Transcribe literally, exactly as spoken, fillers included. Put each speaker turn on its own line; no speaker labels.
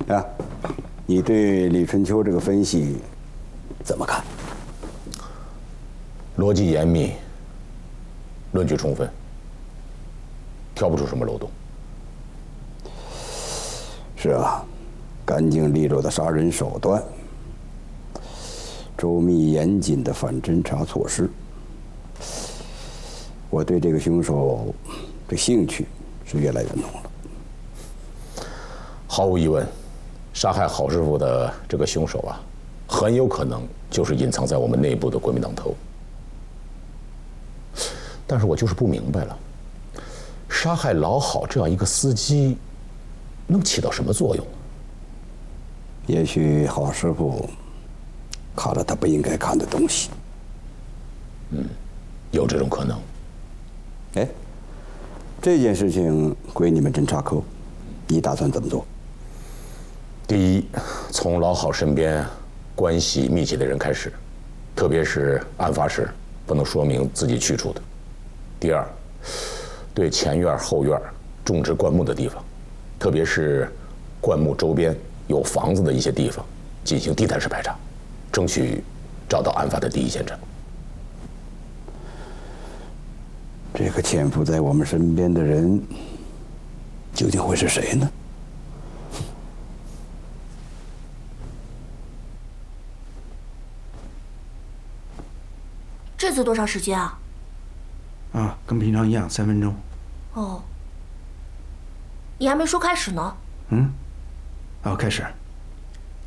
啊，你对李春秋这个分析怎么看？
逻辑严密，论据充分，挑不出什么漏洞。
是啊，干净利落的杀人手段，周密严谨的反侦查措施，我对这个凶手的兴趣是越来越浓了。
毫无疑问，杀害郝师傅的这个凶手啊，很有可能就是隐藏在我们内部的国民党头。但是我就是不明白了，杀害老郝这样一个司机，能起到什么作用？
也许郝师傅看了他不应该看的东西。
嗯，有这种可能。
哎，这件事情归你们侦查科，你打算怎么做？
第一，从老郝身边关系密切的人开始，特别是案发时不能说明自己去处的。第二，对前院后院种植灌木的地方，特别是灌木周边有房子的一些地方，进行地毯式排查，争取找到案发的第一现场。
这个潜伏在我们身边的人，究竟会是谁呢？
这次多长时间啊？
啊，跟平常一样，三分钟。
哦，你还没说开始呢。
嗯，好，开始。